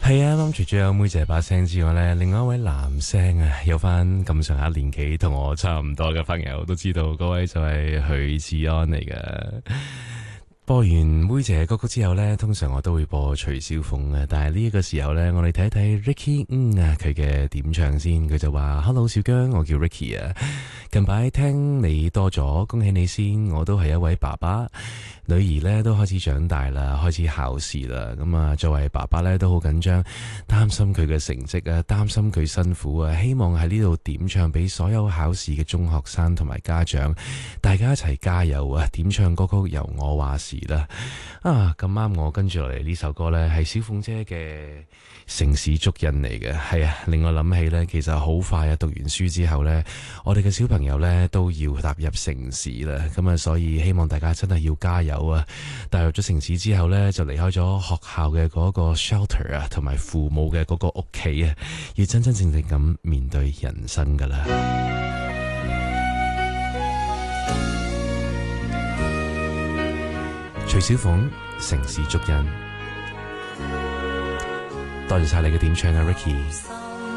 係啊，啱除咗有妹姐把聲之外呢，另外一位男聲啊，有翻咁上下年紀同我差唔多嘅朋友都知道，嗰位就係許志安嚟嘅。播完妹姐嘅歌曲之後呢，通常我都會播徐小鳳嘅，但係呢個時候呢，我哋睇睇 Ricky 佢嘅點唱先。佢就話 Hello 小姜，我叫 Ricky 啊，近排聽你多咗，恭喜你先，我都係一位爸爸。女兒咧都開始長大啦，開始考試啦。咁啊，作為爸爸咧都好緊張，擔心佢嘅成績啊，擔心佢辛苦啊。希望喺呢度點唱俾所有考試嘅中學生同埋家長，大家一齊加油啊！點唱歌曲由我話事啦。啊，咁啱我跟住落嚟呢首歌呢，係小鳳姐嘅城市足印嚟嘅。係啊，令我諗起呢，其實好快啊，讀完書之後呢，我哋嘅小朋友呢都要踏入城市啦。咁啊，所以希望大家真係要加油。踏入咗城市之後呢，就離開咗學校嘅嗰個 shelter 啊，同埋父母嘅嗰個屋企啊，要真真正正咁面對人生噶啦。徐小鳳城市足印，多謝晒你嘅點唱啊 ，Ricky。